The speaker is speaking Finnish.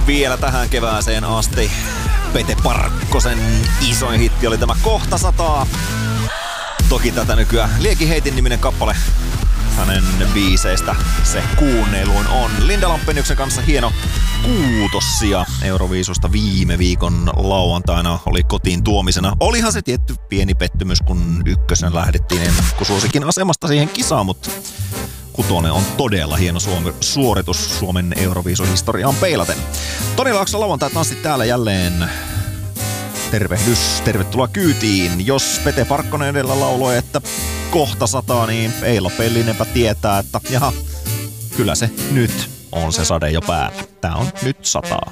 vielä tähän kevääseen asti. Pete Parkkosen isoin hitti oli tämä Kohta sataa. Toki tätä nykyään Liekin heitin niminen kappale hänen biiseistä se kuunnelluin on. Linda Lampeniuksen kanssa hieno kuutossia Euroviisusta viime viikon lauantaina oli kotiin tuomisena. Olihan se tietty pieni pettymys, kun ykkösen lähdettiin ennakkosuosikin asemasta siihen kisaan, mutta kutonen on todella hieno suoritus Suomen Euroviisuhistoriaan peilaten. Toni Laakso lauantai tanssi täällä jälleen. Tervehdys, tervetuloa kyytiin. Jos Pete Parkkonen edellä lauloi, että kohta sataa, niin Eila Pellinenpä tietää, että jaha, kyllä se nyt on se sade jo päällä. Tää on nyt sataa.